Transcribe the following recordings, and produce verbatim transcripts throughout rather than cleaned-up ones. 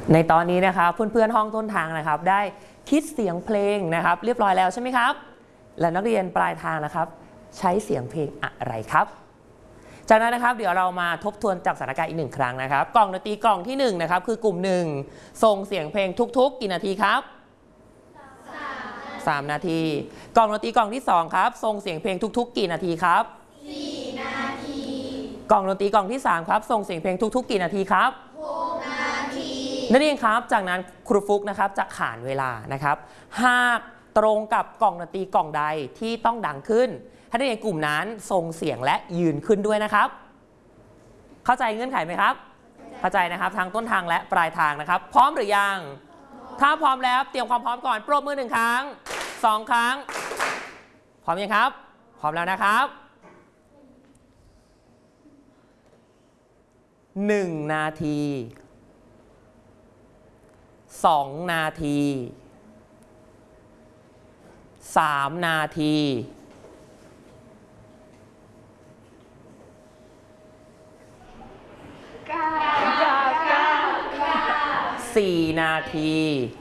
ในตอนนี้นะครับเพื่อนๆห้องต้นทางนะครับได้คิดเสียงเพลงนะครับเรียบร้อยแล้วใช่ไหมครับและนักเรียนปลายทางนะครับใช้เสียงเพลงอะไรครับจากนั้นนะครับเดี๋ยวเรามาทบทวนจับสถานการณ์อีกหนึ่งครั้งนะครับกล่องดนตรีกล่องที่หนึ่งนะครับคือกลุ่มหนึ่งส่งเสียงเพลงทุกๆกี่นาทีครับสามนาทีกล่องดนตรีกล่องที่สองครับส่งเสียงเพลงทุกๆกี่นาทีครับสี่นาทีกล่องดนตรีกล่องที่สามครับส่งเสียงเพลงทุกๆกี่นาทีครับหกนาทีนั่นเองครับจากนั้นครูฟุกนะครับจะขานเวลานะครับหากตรงกับกล่องดนตรีกล่องใดที่ต้องดังขึ้นให้นักเรียนกลุ่มนั้นส่งเสียงและยืนขึ้นด้วยนะครับเข้าใจเงื่อนไขไหมครับเข้าใจนะครับทางต้นทางและปลายทางนะครับพร้อมหรือยังถ้าพร้อมแล้วเตรียมความพร้อมก่อนปรบมือหนึ่งครั้งสองครั้งพร้อมยังครับพร้อมแล้วนะครับหนึ่งนาทีสองนาทีสามนาทีสี่นาที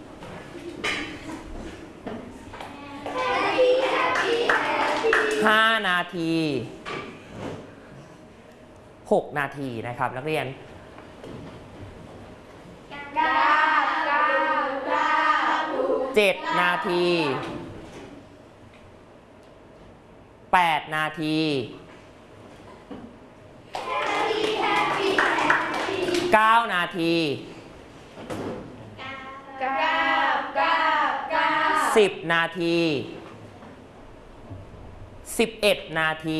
ห้านาทีหกนาทีนะครับนักเรียนเจ็ดนาทีแปดนาทีเก้านาทีสิบนาทีสิบเอ็ดนาที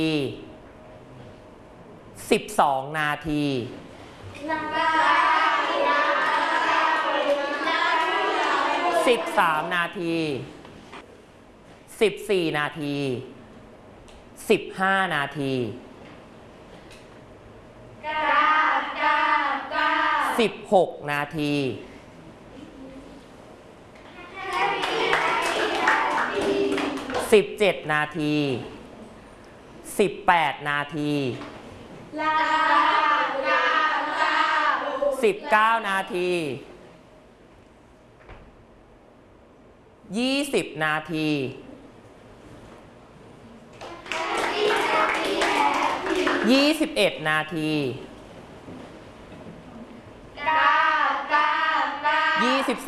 สิบสองนาทีสิบสามนาทีสิบสี่นาทีสิบห้านาทีสิบหกนาทีสิบเจ็ดนาทีสิบแปดนาทีสิบเก้านาทียี่สิบนาทียี่สิบเอ็ดนาทียี่สิบ